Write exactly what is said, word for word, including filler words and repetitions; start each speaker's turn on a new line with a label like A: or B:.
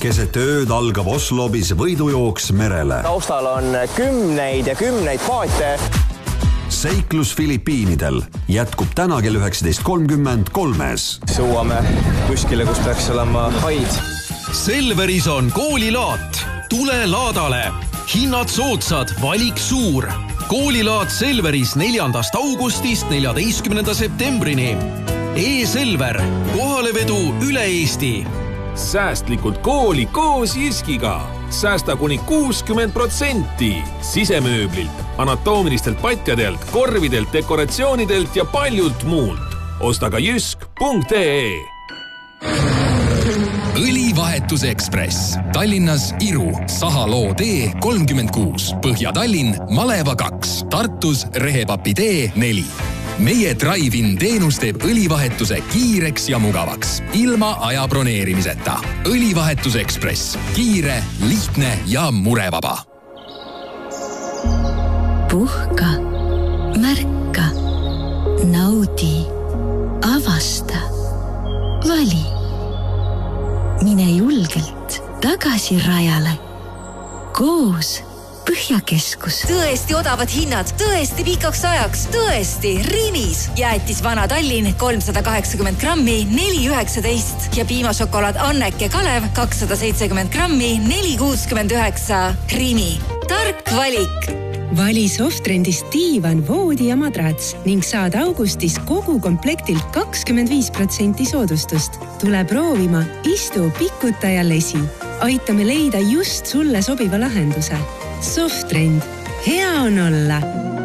A: Keset ööd algab Oslobis võidujooks merele.
B: Taustal on kümneid ja kümneid paate.
A: Seiklus Filipiinidel jätkub täna kell üheksateist kolmkümmend kolmes.
B: Sõuame kuskile, kus peaks olema haid.
C: Selveris on koolilaat. Tule laadale. Hinnad soodsad, valik suur. Koolilaat Selveris neljandast augustist neljateistkümnenda septembrini. E-Selver, kohalevedu üle Eesti.
D: Säästlikult kooli koos Jiskiga. Säästa kuni kuuskümmend protsenti. Sisemööblilt, anatoomilistelt patjadelt, korvidelt, dekoratsioonidelt ja paljult muult. Osta ka jysk punkt ee.
E: Õlivahetus Ekspress. Tallinnas Iru, Sahaloo tee kolmkümmend kuus. Põhja-Tallinn, Maleva kaks. Tartus Rehepapi tee neli. Meie Drive-in teenus teeb õlivahetuse kiireks ja mugavaks. Ilma aja broneerimiseta. Õlivahetus Ekspress. Kiire, lihtne ja murevaba.
F: Puhka, märka, naudi, avasta, vali. Mine julgelt tagasi rajale. Koos Põhjakeskus.
G: Tõesti odavad hinnad, tõesti pikaks ajaks, tõesti Rimis. Jäätis Vana Tallinn kolmsada kaheksakümmend grammi neli üheksateist ja piimašokolaad Anneke Kalev kakssada seitsekümmend grammi neli kuuskümmend üheksa. Rimi. Tark valik.
H: Vali Softrendist diivan, voodi ja madrats ning saad augustis kogu komplektilt kakskümmend viis protsenti soodustust. Tule proovima, istu, pikuta ja lesi. Aitame leida just sulle sobiva lahenduse. Softrend. Hea on olla.